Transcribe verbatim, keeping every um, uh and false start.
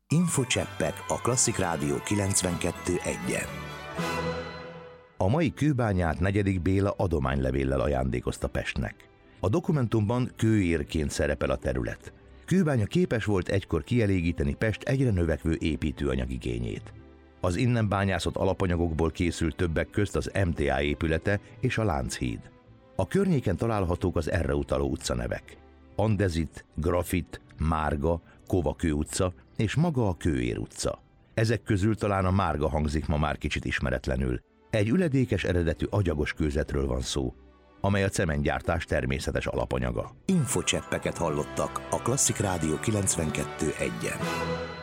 Infocseppek a Klasszik Rádió kilencvenkettő egyen. A mai kőbányát negyedik Béla adománylevéllel ajándékozta Pestnek. A dokumentumban kőérként szerepel a terület. Kőbánya képes volt egykor kielégíteni Pest egyre növekvő építőanyag igényét. Az innen bányászott alapanyagokból készült többek közt az em té á épülete és a Lánchíd. A környéken találhatók az erre utaló utcanevek: Andezit, Grafit, Márga, Kovakő utca és maga a Kőér utca. Ezek közül talán a Márga hangzik ma már kicsit ismeretlenül. Egy üledékes eredetű agyagos kőzetről van szó, amely a cementgyártás természetes alapanyaga. Infocseppeket hallottak a Klasszik Rádió kilencvenkettő egyen.